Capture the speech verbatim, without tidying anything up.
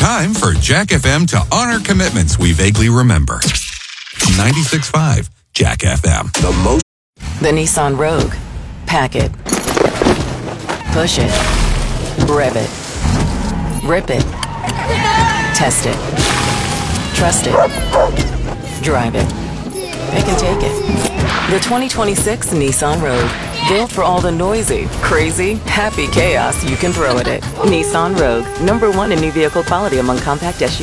Time for Jack F M to honor commitments we vaguely remember. ninety-six point five Jack F M. The most. The Nissan Rogue. Pack it. Push it. Rev it. Rip it. Test it. Trust it. Drive it. Pick and take it. The twenty twenty-six Nissan Rogue. Built for all the noisy, crazy, happy chaos you can throw at it. Nissan Rogue. Number one in new vehicle quality among compact S U Vs.